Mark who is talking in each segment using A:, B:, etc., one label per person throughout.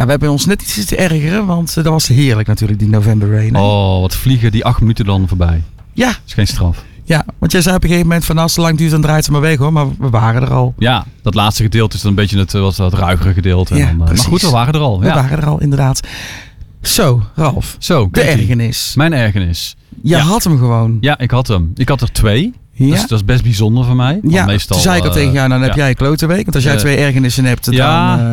A: Nou, we hebben ons net iets te ergeren, want dat was heerlijk natuurlijk, die November Rain. Hè?
B: Oh, wat vliegen die 8 minuten dan voorbij.
A: Ja.
B: Dat is geen straf.
A: Ja, want jij zei op een gegeven moment van als het lang duurt, dan draait ze maar weg hoor. Maar we waren er al.
B: Ja, dat laatste gedeelte is dan een beetje het wat ruigere gedeelte.
A: Ja,
B: En dan, maar goed, we waren er al.
A: We waren er al, inderdaad. Zo, Ralf.
B: Zo,
A: de ergernis.
B: Mijn ergernis.
A: Je had hem gewoon.
B: Ja, ik had hem. Ik had er 2.
A: Ja.
B: Dat is best bijzonder voor mij.
A: Ja,
B: meestal,
A: toen zei ik al tegen jou, dan heb jij een klote week. Want als jij 2 ergernissen hebt, dan...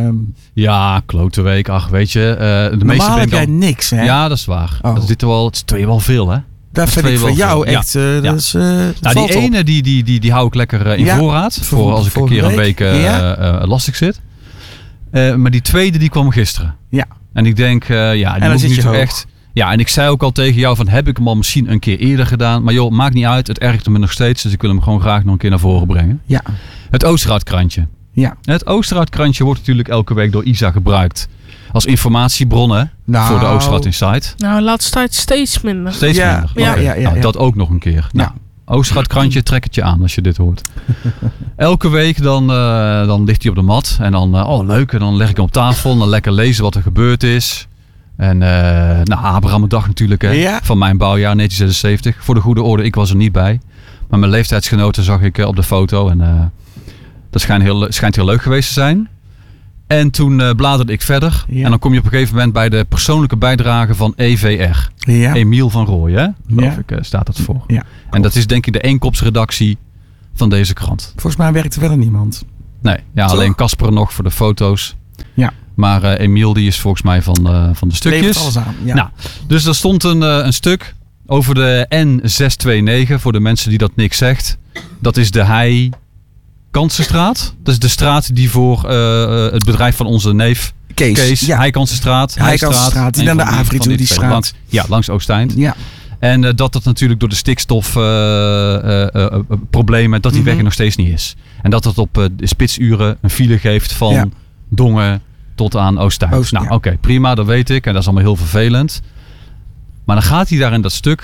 B: Ja, klote week. Ach, weet je. De meeste
A: normaal heb jij
B: dan...
A: niks, hè?
B: Ja, dat is waar.
A: Oh.
B: Dat is 2 wel veel, hè?
A: Dat vind ik voor jou echt...
B: Ja.
A: Dat is,
B: nou, die ene, die hou ik lekker in voorraad. Voor als ik een keer een week lastig zit. Maar die tweede, die kwam gisteren.
A: Ja.
B: En ik denk, die moet nu toch echt... Ja, en ik zei ook al tegen jou van, heb ik hem al misschien een keer eerder gedaan? Maar joh, maakt niet uit. Het ergert me nog steeds. Dus ik wil hem gewoon graag nog een keer naar voren brengen.
A: Ja.
B: Het Oosterhoutkrantje.
A: Ja.
B: Het Oosterhoutkrantje wordt natuurlijk elke week door Isa gebruikt als informatiebron voor de Oosterhout Insight.
C: Nou, laatste tijd steeds minder.
B: Steeds minder?
A: Ja,
B: Okay.
A: ja.
B: Nou, dat ook nog een keer. Nou, Oosterhoutkrantje, trek het je aan als je dit hoort. Elke week dan ligt hij op de mat. En dan, leuk. En dan leg ik hem op tafel. En dan lekker lezen wat er gebeurd is. En Abraham-dag natuurlijk, hè, van mijn bouwjaar 1976. Voor de goede orde, ik was er niet bij. Maar mijn leeftijdsgenoten zag ik op de foto. En dat schijnt heel leuk geweest te zijn. En toen bladerde ik verder. Ja. En dan kom je op een gegeven moment bij de persoonlijke bijdrage van EVR. Ja. Emiel van Rooyen, geloof ik, staat dat voor. Ja, en dat is denk ik de eenkopsredactie van deze krant.
A: Volgens mij werkt er verder niemand.
B: Nee, alleen Casper nog voor de foto's.
A: Ja.
B: Maar Emiel die is volgens mij van de stukjes.
A: Levert alles aan, ja.
B: Nou, dus er stond een stuk over de N629. Voor de mensen die dat niks zegt. Dat is de Heikansenstraat. Dat is de straat die voor het bedrijf van onze neef Kees Heikansenstraat.
A: Die naar de Avri toe, die straat.
B: Langs Oosteind.
A: Ja.
B: En dat natuurlijk door de stikstofproblemen, dat die weg er nog steeds niet is. En dat het op de spitsuren een file geeft van Dongen tot aan Oosteind. Nou, oké, prima, dat weet ik. En dat is allemaal heel vervelend. Maar dan gaat hij daar in dat stuk,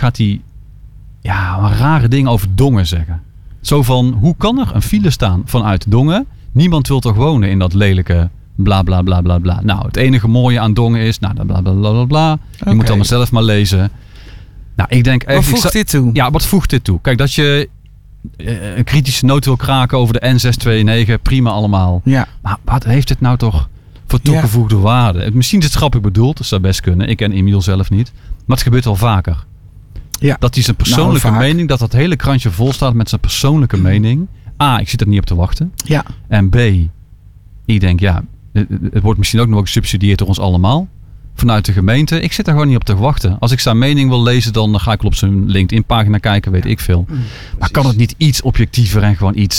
B: rare dingen over Dongen zeggen. Zo van, hoe kan er een file staan vanuit Dongen? Niemand wil toch wonen in dat lelijke bla bla bla bla bla. Nou, het enige mooie aan Dongen is, bla bla bla bla bla. Je moet allemaal zelf maar lezen. Nou, ik denk echt...
A: Wat voegt dit toe?
B: Ja, wat voegt dit toe? Kijk, dat je een kritische noot wil kraken over de N629, prima allemaal. Ja. Maar wat heeft het nou toch voor toegevoegde waarde? Misschien is het grappig bedoeld, dat zou best kunnen. Ik ken Emiel zelf niet. Maar het gebeurt wel vaker. Ja. Dat hij zijn persoonlijke mening, dat hele krantje vol staat met zijn persoonlijke mening. A, ik zit er niet op te wachten. Ja. En B, ik denk, het wordt misschien ook nog gesubsidieerd door ons allemaal. Vanuit de gemeente. Ik zit daar gewoon niet op te wachten. Als ik zijn mening wil lezen, dan ga ik op zijn LinkedIn-pagina kijken, weet ik veel. Maar kan het niet iets objectiever en gewoon iets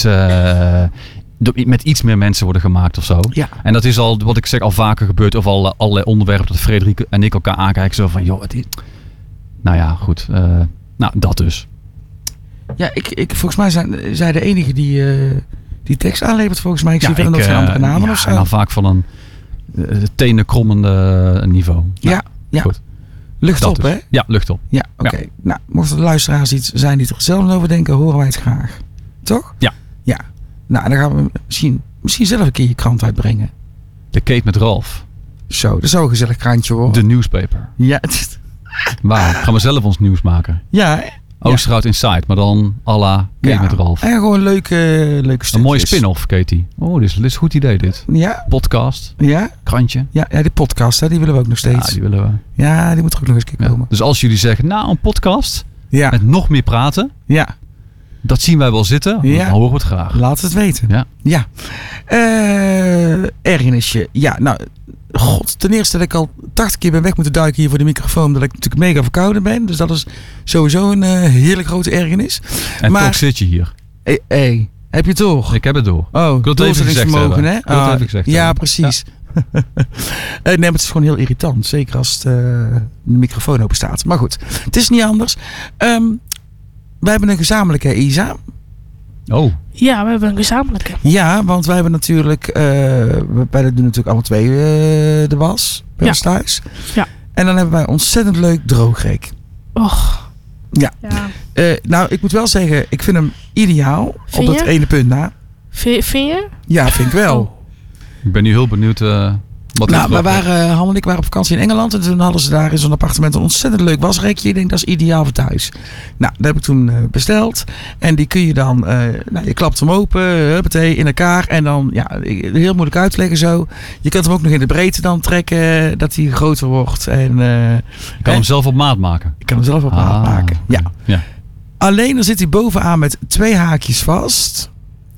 B: met iets meer mensen worden gemaakt of zo? Ja. En dat is al, wat ik zeg, al vaker gebeurd. Of al allerlei onderwerpen dat Frederik en ik elkaar aankijken. Zo van, joh, nou ja, goed. Dat dus. Ja,
A: ik volgens mij zijn zij de enige die tekst aanlevert, volgens mij. Ik zie verder nog geen andere namen of zo.
B: En dan vaak van een tenenkrommende niveau.
A: Ja. Goed. Lucht op,
B: dus.
A: Hè?
B: Ja, lucht op.
A: Ja, oké. Nou, mochten de luisteraars iets zijn die er zelf over denken, horen wij het graag. Toch?
B: Ja.
A: Ja. Nou, dan gaan we misschien zelf een keer je krant uitbrengen.
B: De Kate met Ralf.
A: Zo, dat is een gezellig krantje hoor.
B: De newspaper.
A: Ja.
B: Waar? Gaan we zelf ons nieuws maken?
A: Ja.
B: Oosterhout Insight, maar dan à la Kate met Ralf.
A: En gewoon leuke stukjes.
B: Een mooie spin-off, Katie. Oh, dit is een goed idee dit.
A: Ja.
B: Podcast.
A: Ja.
B: Krantje.
A: Ja, die podcast, hè, die willen we ook nog steeds.
B: Ja, die willen we.
A: Ja, die moet er ook nog eens een keer komen.
B: Dus als jullie zeggen, een podcast met nog meer praten. Ja. Dat zien wij wel zitten. Dan horen we het graag.
A: Laat het weten. Ja. Ergernisje. Ja, nou... God, ten eerste dat ik al 80 keer ben weg moeten duiken hier voor de microfoon. Dat ik natuurlijk mega verkouden ben. Dus dat is sowieso een heerlijk grote ergernis.
B: En toch zit je hier.
A: Hey, heb je het door?
B: Ik heb het door.
A: Oh,
B: ik wil het even gezegd hebben.
A: Hè?
B: Even gezegd
A: ja, precies. Ja. Nee, maar het is gewoon heel irritant. Zeker als de microfoon open staat. Maar goed, het is niet anders. Wij hebben een gezamenlijke Isa.
B: Oh.
C: Ja, we hebben een gezamenlijke.
A: Ja, want wij hebben natuurlijk... wij doen natuurlijk alle twee de was bij ons thuis. Ja. En dan hebben wij ontzettend leuk droogrek.
C: Och.
A: Ja. Nou, ik moet wel zeggen, ik vind hem ideaal. Op dat ene punt na.
C: Vind je?
A: Ja, vind ik wel.
C: Oh.
B: Ik ben nu heel benieuwd
A: We waren, Han en ik waren op vakantie in Engeland. En toen hadden ze daar in zo'n appartement een ontzettend leuk wasrekje. Ik denk, dat is ideaal voor thuis. Nou, dat heb ik toen besteld. En die kun je dan, je klapt hem open, huppatee, in elkaar. En dan, heel moeilijk uitleggen zo. Je kunt hem ook nog in de breedte dan trekken, dat hij groter wordt. En,
B: je kan hem zelf op maat maken.
A: Ik kan hem zelf op maat maken, ja. Alleen dan zit hij bovenaan met 2 haakjes vast.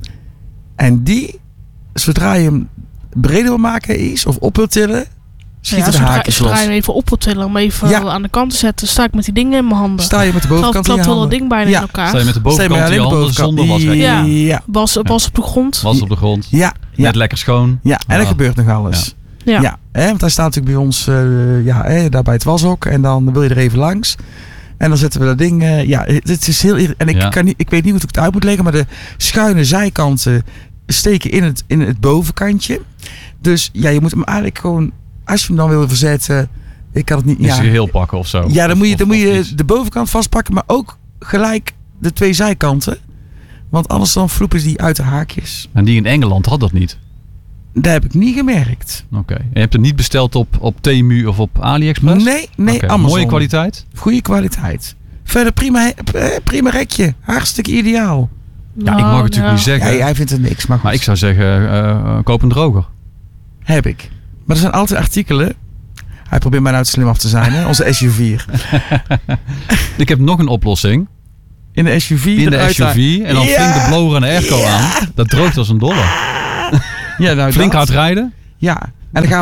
A: En die, zodra je hem breder wil maken is, of op wil tillen, schieten de haakjes los.
C: Zodra je hem even op wil tillen, om even aan de kant te zetten, sta ik met die dingen in mijn handen.
A: Sta je met de bovenkant in je handen.
C: Klapt wel dat ding bijna in elkaar.
B: Sta je met de bovenkant in je handen zonder wasrek.
C: Was op de grond.
B: Was op de grond.
A: Ja.
B: Net lekker schoon.
A: Ja, en er gebeurt nog alles. Ja, want hij staat natuurlijk bij ons daar bij het washok. En dan wil je er even langs. En dan zetten we dat ding. Het is heel. En ik weet niet hoe ik het uit moet leggen, maar de schuine zijkanten steken in het bovenkantje. Dus je moet hem eigenlijk gewoon, als je hem dan wil verzetten, ik kan het niet.
B: Is geheel pakken of zo.
A: Ja, dan moet je de bovenkant vastpakken, maar ook gelijk de 2 zijkanten. Want anders dan vloepen die uit de haakjes.
B: En die in Engeland had dat niet?
A: Dat heb ik niet gemerkt.
B: Oké. En je hebt het niet besteld op Temu of op AliExpress?
A: Nee,
B: Amazon. Mooie kwaliteit?
A: Goede kwaliteit. Verder prima rekje. Hartstikke ideaal.
B: Ja, ik mag het natuurlijk niet zeggen.
A: Ja, hij vindt het niks. Maar
B: ik zou zeggen, koop een droger.
A: Heb ik. Maar er zijn altijd artikelen. Hij probeert mij nou te slim af te zijn, hè? Onze SUV.
B: Ik heb nog een oplossing.
A: In de SUV?
B: In de SUV. En dan flink de blower en de airco aan. Dat droogt als een dolle.
A: Ja, nou,
B: flink hard rijden.
A: Ja. En dan gaan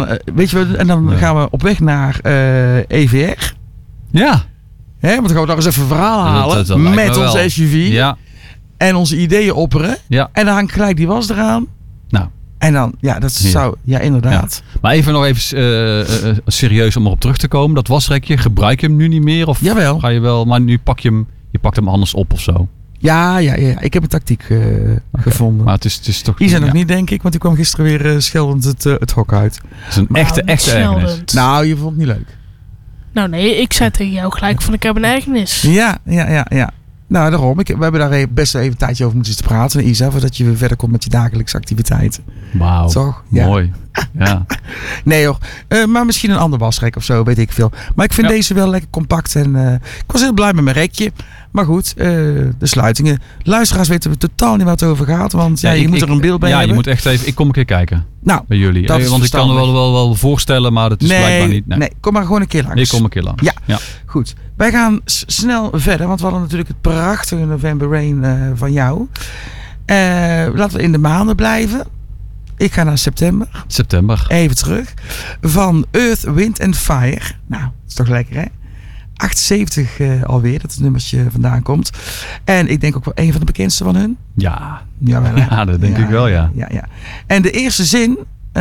A: we, gaan we op weg naar EVR.
B: Ja.
A: Want dan gaan we daar eens even een verhaal halen.
B: Dat
A: met onze SUV.
B: Ja.
A: En onze ideeën opperen.
B: Ja.
A: En dan hangt gelijk die was eraan.
B: Nou.
A: En dan, dat zou, inderdaad.
B: Ja. Maar even serieus om erop terug te komen. Dat wasrekje, gebruik je hem nu niet meer? Of
A: Jawel.
B: Ga je wel, maar nu je pakt hem anders op of zo?
A: Ja. Ik heb een tactiek gevonden.
B: Maar het is toch...
A: Die zijn nog niet, denk ik. Want die kwam gisteren weer scheldend het hok uit.
B: Het is een echte ergernis.
A: Nou, je vond het niet leuk.
C: Nou nee, ik zei tegen jou gelijk van ik heb een ergernis.
A: Ja. Nou, daarom. We hebben daar best even een tijdje over moeten praten, Isa, voordat je weer verder komt met je dagelijkse activiteiten.
B: Wauw.
A: Toch? Ja.
B: Mooi. Ja.
A: Nee hoor. Maar misschien een ander wasrek of zo, weet ik veel. Maar ik vind deze wel lekker compact. En ik was heel blij met mijn rekje. Maar goed, de sluitingen. Luisteraars weten we totaal niet wat het over gaat. Want je moet er een beeld bij hebben.
B: Ja, je moet echt even... Ik kom een keer kijken.
A: Nou,
B: bij jullie. Want ik kan er wel voorstellen, maar dat is blijkbaar niet.
A: Nee, kom maar gewoon een keer langs.
B: Ik kom een keer langs.
A: Ja. Goed. Wij gaan snel verder. Want we hadden natuurlijk het prachtige November Rain van jou. Laten we in de maanden blijven. Ik ga naar september. Even terug. Van Earth, Wind and Fire. Nou, dat is toch lekker, hè? 78 alweer, dat het nummertje vandaan komt. En ik denk ook wel een van de bekendste van hun.
B: Ja.
A: Jawel, hè?
B: Ja, dat denk ik wel, ja.
A: En de eerste zin,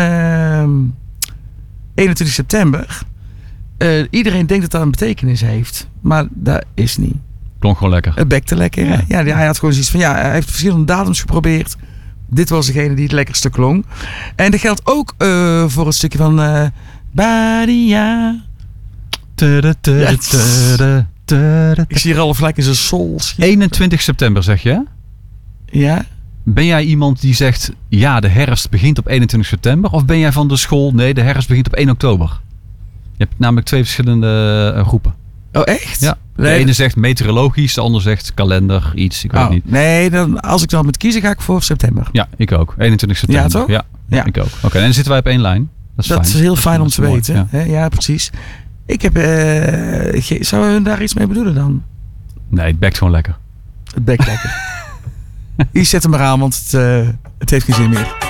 A: 21 september. Iedereen denkt dat dat een betekenis heeft. Maar dat is niet.
B: Klonk gewoon lekker.
A: Het bekte lekker. Ja. Ja, hij had gewoon zoiets van, hij heeft verschillende datums geprobeerd. Dit was degene die het lekkerste klonk. En dat geldt ook voor het stukje van Badia. Ik zie Ralf gelijk in zijn sol.
B: 21 september zeg je?
A: Ja.
B: Ben jij iemand die zegt, de herfst begint op 21 september? Of ben jij van de school, nee, de herfst begint op 1 oktober? Je hebt namelijk 2 verschillende groepen.
A: Oh, echt?
B: Ja. De ene zegt meteorologisch, de ander zegt kalender, iets, ik weet niet.
A: Nee, als ik dan moet kiezen, ga ik voor september.
B: Ja, ik ook. 21 september.
A: Ja, toch?
B: Ja, ik ook. Oké, en dan zitten wij op 1 lijn. Dat
A: is heel fijn om te weten. Ja, precies. Ik heb... zou hun daar iets mee bedoelen dan?
B: Nee, het bekt gewoon lekker.
A: Het bekt lekker. Je zet hem maar aan, want het heeft geen zin meer.